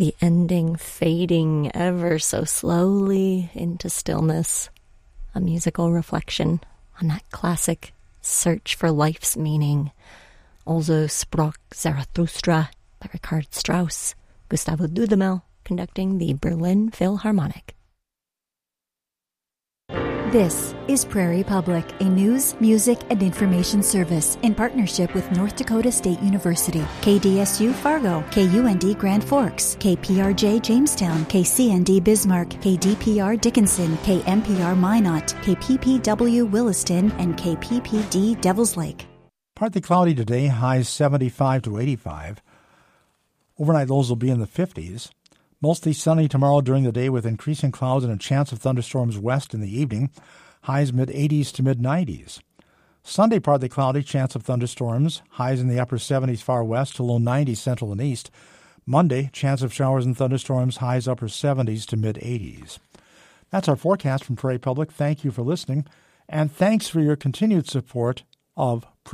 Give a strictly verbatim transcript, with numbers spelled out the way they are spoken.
the ending fading ever so slowly into stillness, a musical reflection on that classic search for life's meaning. Also sprach Zarathustra by Richard Strauss, Gustavo Dudamel conducting the Berlin Philharmonic. This is Prairie Public, a news, music, and information service in partnership with North Dakota State University, K D S U Fargo, K U N D Grand Forks, K P R J Jamestown, K C N D Bismarck, K D P R Dickinson, K M P R Minot, K P P W Williston, and K P P D Devils Lake. Partly cloudy today, highs seventy-five to eighty-five. Overnight lows will be in the fifties. Mostly sunny tomorrow during the day with increasing clouds and a chance of thunderstorms west in the evening. Highs mid-eighties to mid-nineties. Sunday partly cloudy, chance of thunderstorms. Highs in the upper seventies far west to low nineties central and east. Monday, chance of showers and thunderstorms. Highs upper seventies to mid-eighties. That's our forecast from Prairie Public. Thank you for listening, and thanks for your continued support of